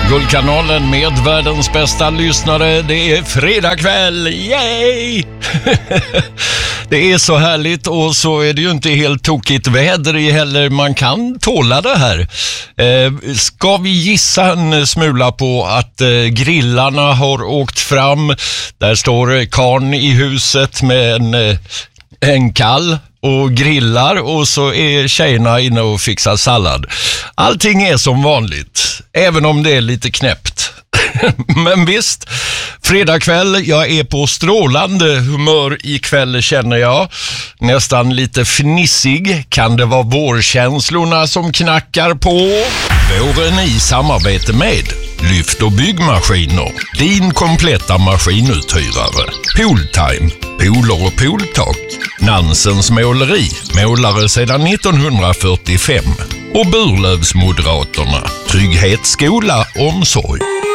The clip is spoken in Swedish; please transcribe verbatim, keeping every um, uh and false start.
Guldkanalen med världens bästa lyssnare. Det är fredag kväll. Yay! Det är så härligt, och så är det ju inte helt tokigt väder i heller. Man kan tåla det här. Eh, ska vi gissa en smula på att eh, grillarna har åkt fram? Där står karn i huset med en, eh, en kall och grillar, och så är tjejerna inne och fixar sallad. Allting är som vanligt, även om det är lite knäppt. Men visst, fredag kväll, jag är på strålande humör ikväll, känner jag. Nästan lite fnissig. Kan det vara vårkänslorna som knackar på? Våren i samarbete med Lyft och byggmaskiner, din kompletta maskinuthyrare. Pooltime, pooler och pooltak. Nansens måleri, målare sedan nittonhundrafyrtiofem. Och Burlövsmoderaterna, trygghet, skola, omsorg.